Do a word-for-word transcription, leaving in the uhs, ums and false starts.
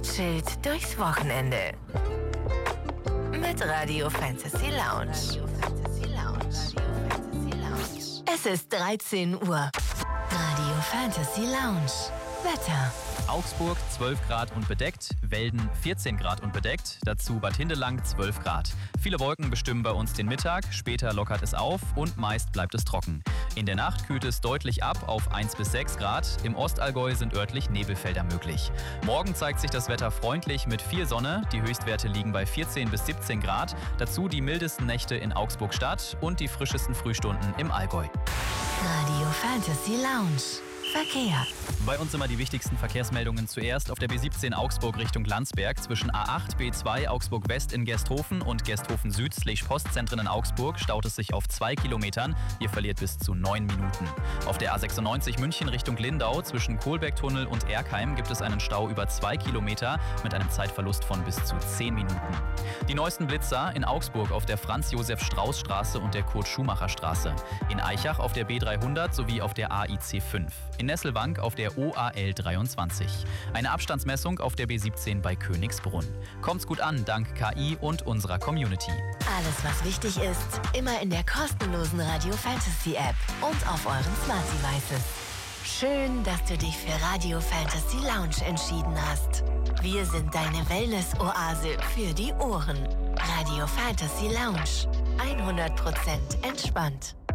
Chillt durchs Wochenende. Mit Radio Fantasy Lounge. Es ist dreizehn Uhr. Radio Fantasy Lounge. Wetter. Augsburg zwölf Grad und bedeckt, Welden vierzehn Grad und bedeckt, dazu Bad Hindelang zwölf Grad. Viele Wolken bestimmen bei uns den Mittag, später lockert es auf und meist bleibt es trocken. In der Nacht kühlt es deutlich ab auf eins bis sechs Grad, im Ostallgäu sind örtlich Nebelfelder möglich. Morgen zeigt sich das Wetter freundlich mit viel Sonne, die Höchstwerte liegen bei vierzehn bis siebzehn Grad, dazu die mildesten Nächte in Augsburg-Stadt und die frischesten Frühstunden im Allgäu. Radio Fantasy Lounge. Verkehr. Bei uns immer die wichtigsten Verkehrsmeldungen zuerst auf der B siebzehn Augsburg Richtung Landsberg zwischen A acht, B zwei Augsburg West in Gersthofen und Gersthofen Süd slash Postzentren in Augsburg staut es sich auf zwei Kilometern. Ihr verliert bis zu neun Minuten. Auf der A sechsundneunzig München Richtung Lindau zwischen Kohlbergtunnel und Erkheim gibt es einen Stau über zwei Kilometer mit einem Zeitverlust von bis zu zehn Minuten. Die neuesten Blitzer in Augsburg auf der Franz-Josef-Strauß-Straße und der Kurt-Schumacher-Straße. In Eichach auf der B dreihundert sowie auf der A I C fünf. In Nesselbank auf der O A L dreiundzwanzig. Eine Abstandsmessung auf der B siebzehn bei Königsbrunn. Kommt's gut an, dank K I und unserer Community. Alles, was wichtig ist, immer in der kostenlosen Radio Fantasy App und auf euren Smart Devices. Schön, dass du dich für Radio Fantasy Lounge entschieden hast. Wir sind deine Wellness-Oase für die Ohren. Radio Fantasy Lounge. hundert Prozent entspannt.